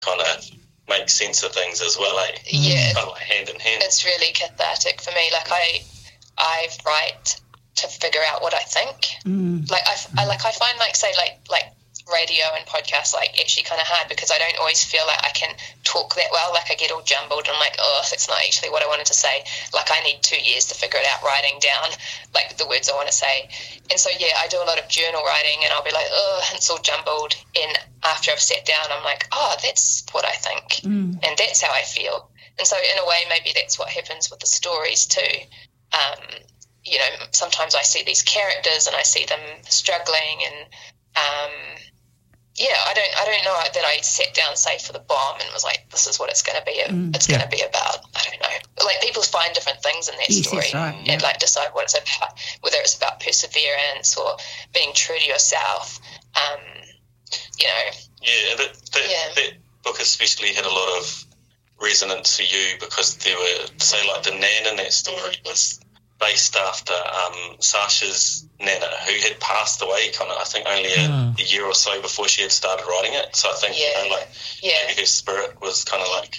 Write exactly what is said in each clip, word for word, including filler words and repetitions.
kind of make sense of things as well, eh? Yeah. Kind of like hand in hand. It's really cathartic for me. Like I, I write to figure out what I think. Mm. Like I, I, like I find like say like like radio and podcasts like actually kind of hard because I don't always feel like I can talk that well. Like I get all jumbled and I'm like, oh, it's not actually what I wanted to say. Like I need two years to figure it out, writing down like the words I want to say. And so yeah, I do a lot of journal writing and I'll be like, oh, it's all jumbled. And after I've sat down, I'm like, oh, that's what I think, Mm. and that's how I feel. And so in a way, maybe that's what happens with the stories too. Um, you know, sometimes I see these characters and I see them struggling and. Um, Yeah, I don't. I don't know that I sat down, say, for the bomb, and was like, "This is what it's going to be. Mm, it's yeah. going to be about." I don't know. Like people find different things in that Yes, story, that's right, yeah. and like decide what it's about, whether it's about perseverance or being true to yourself. Um, you know. Yeah, that, that, Yeah. that book especially had a lot of resonance for you because there were, say, like the Nan in that story was based after um, Sasha's Nana, who had passed away kind of, I think, only a, Oh. a year or so before she had started writing it. So I think, Yeah. you know, like, Yeah. maybe her spirit was kind of like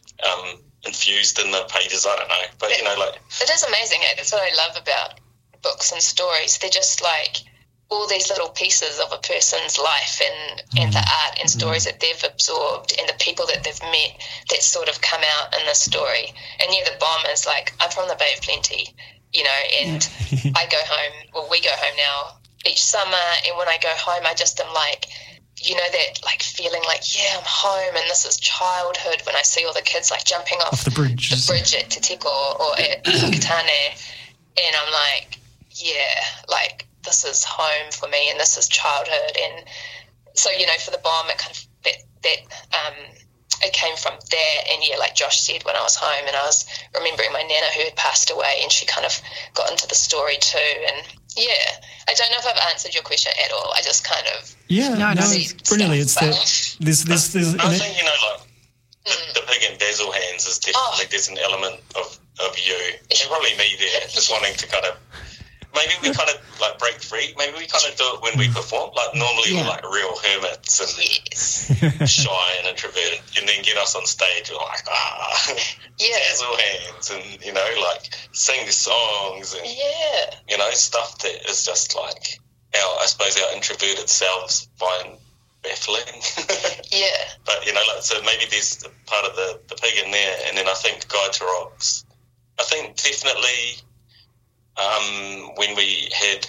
um, infused in the pages, I don't know. But, you know, like, It is amazing. Eh? That's what I love about books and stories. They're just like all these little pieces of a person's life and, and the art and stories that they've absorbed and the people that they've met that sort of come out in the story. And yeah, the bomb is like, I'm from the Bay of Plenty, you know, and I go home, well, we go home now each summer. And when I go home, I just am like, you know, that like feeling like, yeah, I'm home and this is childhood when I see all the kids like jumping off, Off the bridge. the bridge at Te Tiko or at Whakatane. And I'm like, yeah, like this is home for me and this is childhood. And so, you know, for the bomb, it kind of, that, that um, it came from there. And yeah, like Josh said, when I was home and I was remembering my Nana who had passed away and she kind of got into the story too. And yeah, I don't know if I've answered your question at all. I just kind of, Yeah, No, no, no, it's brilliantly. It's the, there's, there's, there's, I think, you know, like, the, the Pig and Dazzle hands is definitely, Oh. there's an element of, of you, and probably me there, just wanting to kind of, maybe we kind of, like, break free. Maybe we kind of do it when we perform. Like, normally Yeah. we're, like, real hermits and yes, shy and introverted, and then get us on stage, we're like, ah, yeah, dazzle hands, and, you know, like, sing the songs, and, yeah, you know, stuff that is just, like, our, I suppose our introverted selves find baffling. yeah, But, you know, like, so maybe there's a part of the, the pig in there, and then I think Guide to Rocks. I think definitely um, when we had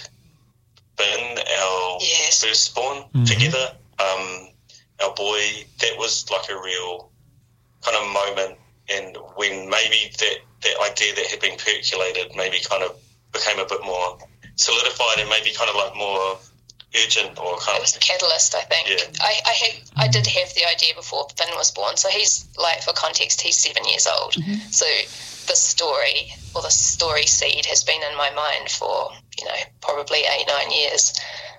been our Yes. firstborn Mhm. together, um, our boy, that was like a real kind of moment, and when maybe that, that idea that had been percolated maybe kind of became a bit more solidified and maybe kind of like more urgent or kind it of was a catalyst, I think. Yeah. I, I had, I did have the idea before Finn was born. So he's like, for context, he's seven years old. So the story or the story seed has been in my mind for, you know, probably eight, nine years.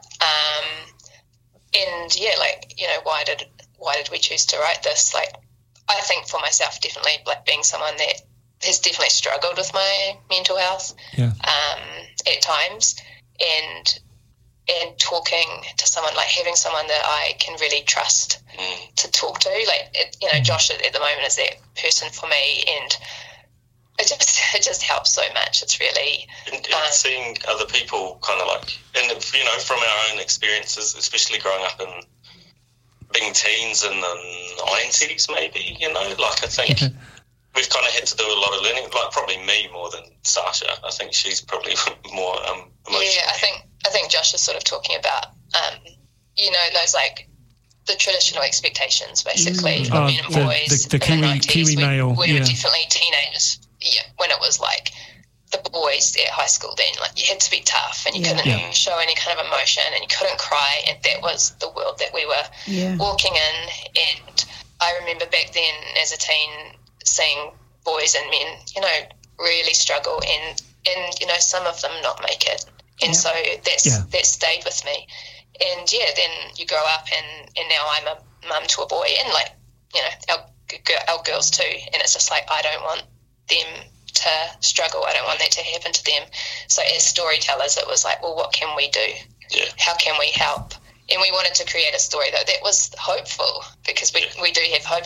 Um, and yeah, like, you know, why did, why did we choose to write this? Like, I think for myself, definitely like being someone that has definitely struggled with my mental health Yeah. um, at times, and and talking to someone, like having someone that I can really trust mm, to talk to, like it, you know, Josh at, at the moment is that person for me, and it just it just helps so much. It's really and, and Um, seeing other people kind of like, and you know, from our own experiences, especially growing up in being teens in the nineties, maybe, you know, like I think we've kind of had to do a lot of learning, like probably me more than Sasha. I think she's probably more um, emotional. yeah. I think I think Josh is sort of talking about um, you know, those like the traditional expectations, basically, Mm. of Oh, men and the- boys the- the in the Kiwi- nineties. Kiwi we, male, we yeah. were definitely teenagers. Yeah, when it was like the boys at high school, then like you had to be tough and you Yeah. couldn't Yeah. show any kind of emotion and you couldn't cry, and that was the world that we were Yeah. walking in. And I remember back then as a teen seeing boys and men, you know, really struggle, and and you know, some of them not make it. And Yeah. so that's Yeah. that stayed with me. And yeah, then you grow up, and, and now I'm a mum to a boy, and like, you know, our, g- our girls too. And it's just like, I don't want them to struggle. I don't want that to happen to them. So as storytellers, it was like, well, what can we do? Yeah. How can we help? And we wanted to create a story, though, that was hopeful, because we, we do have hope